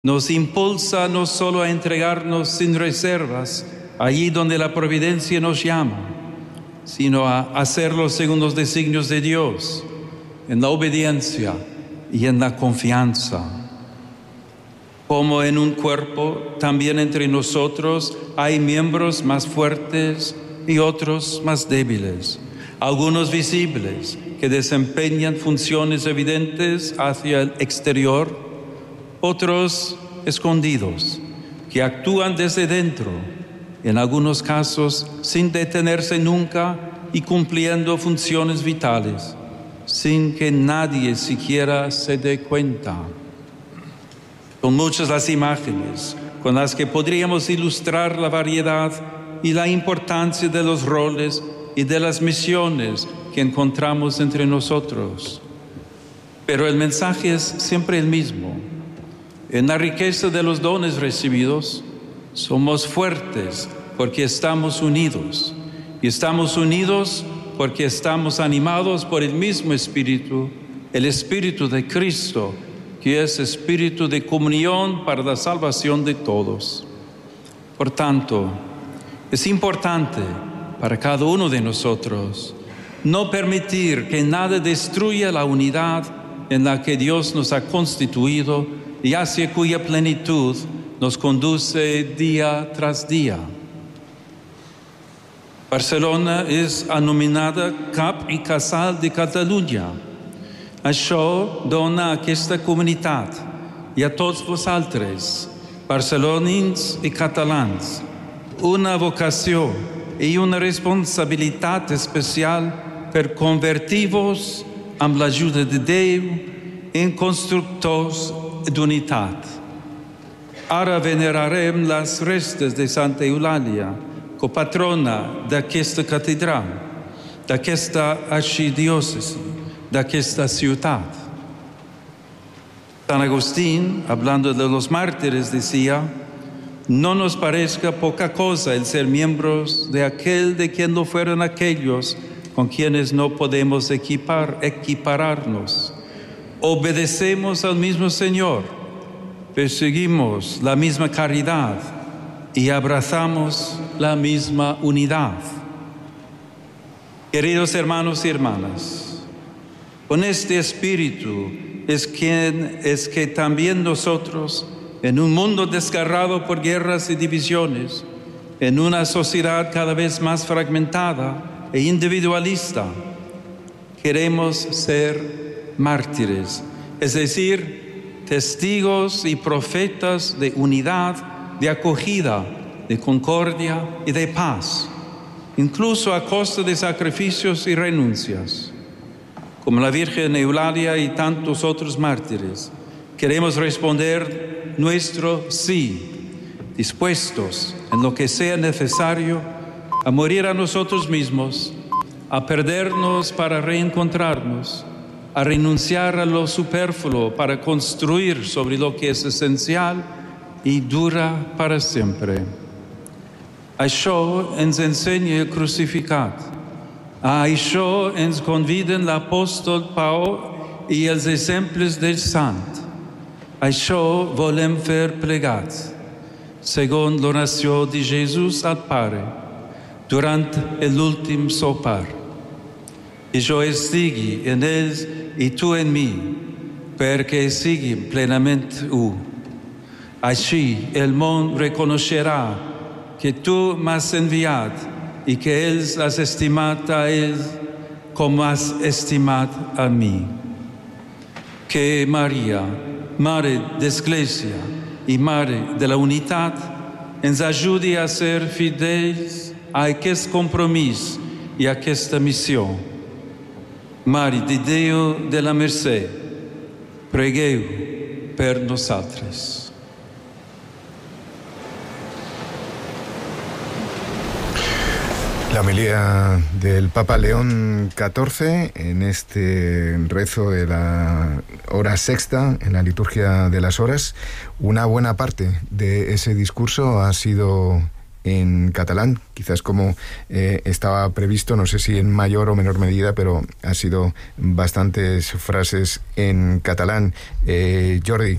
Nos impulsa no solo a entregarnos sin reservas allí donde la providencia nos llama, sino a hacerlo según los designios de Dios, en la obediencia y en la confianza. Como en un cuerpo, también entre nosotros hay miembros más fuertes y otros más débiles, algunos visibles que desempeñan funciones evidentes hacia el exterior, otros escondidos que actúan desde dentro, en algunos casos sin detenerse nunca y cumpliendo funciones vitales, sin que nadie siquiera se dé cuenta. Son muchas las imágenes con las que podríamos ilustrar la variedad y la importancia de los roles y de las misiones que encontramos entre nosotros. Pero el mensaje es siempre el mismo. En la riqueza de los dones recibidos, somos fuertes porque estamos unidos. Y estamos unidos porque estamos animados por el mismo Espíritu, el Espíritu de Cristo, que es espíritu de comunión para la salvación de todos. Por tanto, es importante para cada uno de nosotros no permitir que nada destruya la unidad en la que Dios nos ha constituido y hacia cuya plenitud nos conduce día tras día. Barcelona és anomenada cap i casal de Catalunya. Això dona a aquesta comunitat i a tots vosaltres, barcelonins i catalans, una vocació i una responsabilitat especial per convertir-vos, amb l'ajuda de Déu, en constructors d'unitat. Ara venerarem les restes de Santa Eulàlia, copatrona d'aquesta catedral, d'aquesta arxidiòcesi, d'aquesta ciudad. San Agustín, hablando de los mártires, decía: no nos parezca poca cosa el ser miembros de aquel de quien no fueron aquellos con quienes no podemos equipararnos. Obedecemos al mismo Señor, perseguimos la misma caridad y abrazamos la misma unidad. Queridos hermanos y hermanas, con este espíritu es que también nosotros, en un mundo desgarrado por guerras y divisiones, en una sociedad cada vez más fragmentada e individualista, queremos ser mártires, es decir, testigos y profetas de unidad, de acogida, de concordia y de paz, incluso a costa de sacrificios y renuncias. Como la Virgen Eulalia y tantos otros mártires, queremos responder nuestro sí, dispuestos en lo que sea necesario a morir a nosotros mismos, a perdernos para reencontrarnos, a renunciar a lo superfluo para construir sobre lo que es esencial y dura para sempre. Això ens ensenya el crucificat. A això ens conviden l'apòstol Pau i els exemples del sant. Això volem fer plegats, segons l'oració de Jesús al Pare, durant l'últim sopar. Que jo estigui en ells i tu en mi, perquè siguin plenament u. Així el món reconeixerà que tu m'has enviat y que Él has estimado a Él como has estimado a mí. Que María, Madre de Iglesia y Madre de la Unidad, nos ayude a ser fieles a este compromiso y a esta misión. Madre de Dios de la Merced, pregueu per nosaltres. La homilía del Papa León XIV en este rezo de la hora sexta, en la liturgia de las horas. Una buena parte de ese discurso ha sido en catalán, quizás como estaba previsto, no sé si en mayor o menor medida, pero ha sido bastantes frases en catalán. Jordi,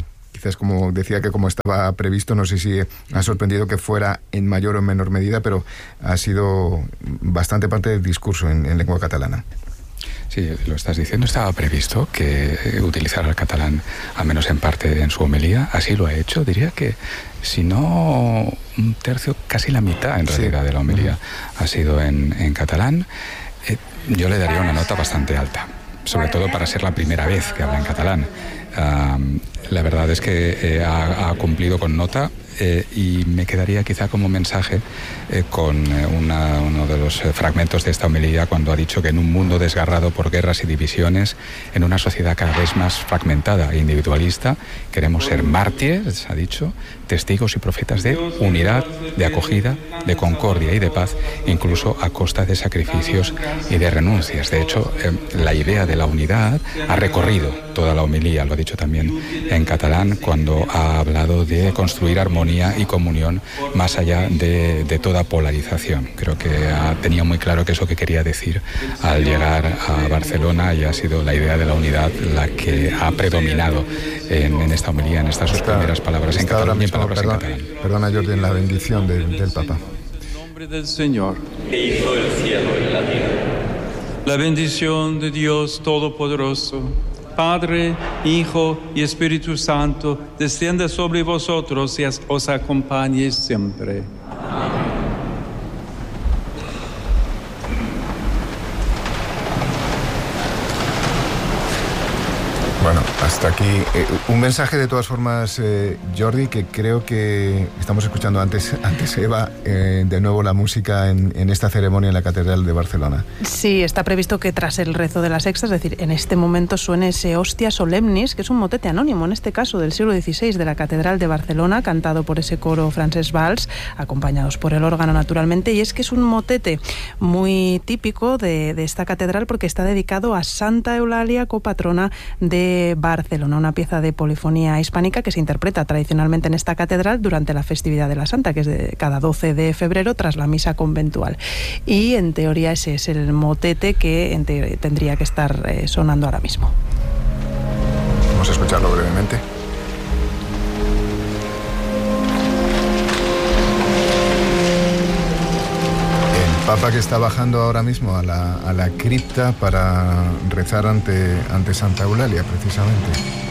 quizás, como decía, que como estaba previsto, no sé si ha sorprendido que fuera en mayor o menor medida, pero ha sido bastante parte del discurso en lengua catalana. Sí, lo estás diciendo, estaba previsto que utilizara el catalán, al menos en parte en su homilía, así lo ha hecho, diría que si no un tercio, casi la mitad en realidad de la homilía ha sido en catalán. Yo le daría una nota bastante alta, sobre todo para ser la primera vez que habla en catalán. La verdad es que ha cumplido con nota. Y me quedaría quizá como mensaje con uno de los fragmentos de esta homilía, cuando ha dicho que en un mundo desgarrado por guerras y divisiones, en una sociedad cada vez más fragmentada e individualista, queremos ser mártires, ha dicho, testigos y profetas de unidad, de acogida, de concordia y de paz, incluso a costa de sacrificios y de renuncias. De hecho, la idea de la unidad ha recorrido toda la homilía, lo ha dicho también en catalán, cuando ha hablado de construir armonía y comunión más allá de toda polarización. Creo que tenía muy claro que eso que quería decir al llegar a Barcelona, y ha sido la idea de la unidad la que ha predominado en esta homilía, en estas sus primeras palabras en catalán y palabras en catalán. Perdona, Jordi, en la bendición del Papa. En nombre del Señor, que hizo el cielo y la tierra. La bendición de Dios Todopoderoso, Padre, Hijo y Espíritu Santo, descienda sobre vosotros y os acompañe siempre. Bueno, hasta aquí. Un mensaje de todas formas, Jordi, que creo que estamos escuchando antes Eva, de nuevo la música en esta ceremonia en la Catedral de Barcelona. Sí, está previsto que tras el rezo de la sexta, es decir, en este momento suene ese Hostia Solemnis, que es un motete anónimo, en este caso del siglo XVI, de la Catedral de Barcelona, cantado por ese coro Francesc Valls, acompañados por el órgano naturalmente, y es que es un motete muy típico de esta catedral porque está dedicado a Santa Eulalia, copatrona de Barcelona, una pieza de polifonía hispánica que se interpreta tradicionalmente en esta catedral durante la festividad de la Santa, que es de cada 12 de febrero tras la misa conventual. Y en teoría ese es el motete que tendría que estar sonando ahora mismo. Vamos a escucharlo brevemente. El Papa que está bajando ahora mismo a la cripta para rezar ante Santa Eulalia, precisamente.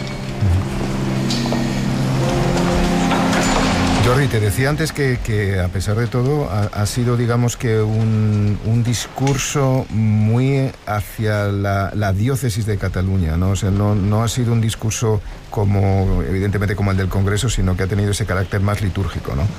Jordi, te decía antes que a pesar de todo ha sido, digamos, que un discurso muy hacia la diócesis de Cataluña, ¿no? O sea, no ha sido un discurso evidentemente como el del Congreso, sino que ha tenido ese carácter más litúrgico, ¿no?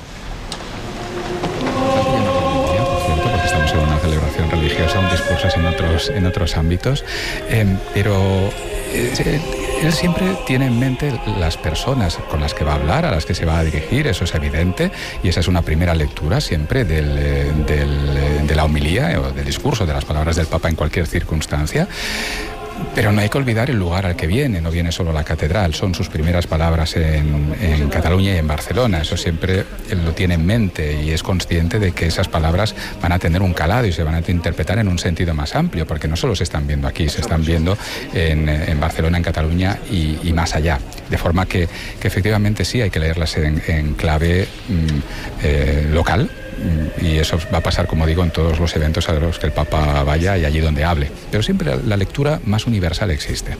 Estamos en una celebración religiosa, un discurso en otros ámbitos, pero él siempre tiene en mente las personas con las que va a hablar, a las que se va a dirigir, eso es evidente, y esa es una primera lectura siempre de la homilía o del discurso, de las palabras del Papa en cualquier circunstancia. Pero no hay que olvidar el lugar al que viene, no viene solo la catedral, son sus primeras palabras en Cataluña y en Barcelona, eso siempre él lo tiene en mente y es consciente de que esas palabras van a tener un calado y se van a interpretar en un sentido más amplio, porque no solo se están viendo aquí, se están viendo en Barcelona, en Cataluña y más allá, de forma que efectivamente sí hay que leerlas en clave local. Y eso va a pasar, como digo, en todos los eventos a los que el Papa vaya y allí donde hable. Pero siempre la lectura más universal existe.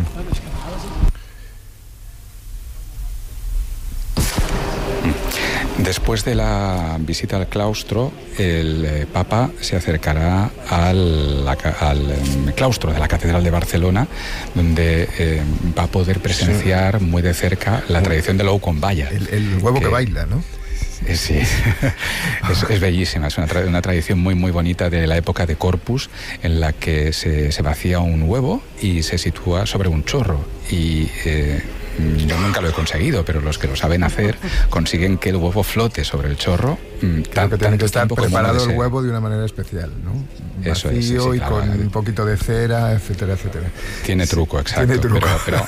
Después de la visita al claustro, el Papa se acercará al claustro de la Catedral de Barcelona, donde va a poder presenciar muy de cerca la tradición del ou con balla. El huevo que baila, ¿no? Sí, es bellísima, es una tradición muy muy bonita de la época de Corpus, en la que se vacía un huevo y se sitúa sobre un chorro y yo nunca lo he conseguido, pero los que lo saben hacer consiguen que el huevo flote sobre el chorro Creo que tiene que estar preparado el huevo de una manera especial, ¿no? Eso vacío es, y con un poquito de cera, etcétera, etcétera. Tiene truco, exacto. Tiene truco.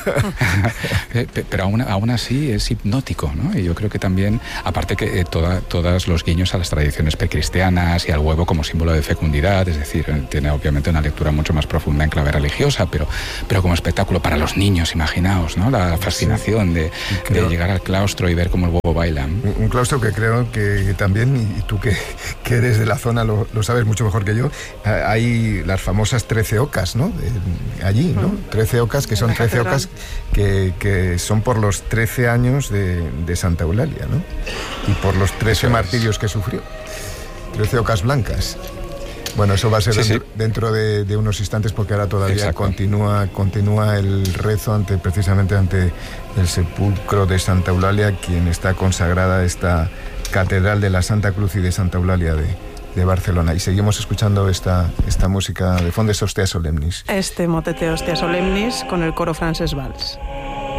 Pero aún así es hipnótico, ¿no? Y yo creo que también, aparte que todos los guiños a las tradiciones precristianas y al huevo como símbolo de fecundidad, es decir, tiene obviamente una lectura mucho más profunda en clave religiosa, pero como espectáculo para los niños, imaginaos, ¿no? La fascinación de llegar al claustro y ver cómo el huevo baila. Un claustro que creo que también, y tú que eres de la zona lo sabes mucho mejor que yo, hay las famosas 13 ocas, ¿no? Allí, ¿no? 13 ocas, que son 13 ocas que son por los 13 años de Santa Eulalia, ¿no? Y por los 13 martirios que sufrió. 13 ocas blancas. Bueno, eso va a ser dentro de unos instantes, porque ahora todavía continúa el rezo precisamente ante el sepulcro de Santa Eulalia, quien está consagrada esta Catedral de la Santa Cruz y de Santa Eulalia de Barcelona. Y seguimos escuchando esta música de fondo, Hostia Solemnis. Este motete Hostia Solemnis con el coro Francesc Valls.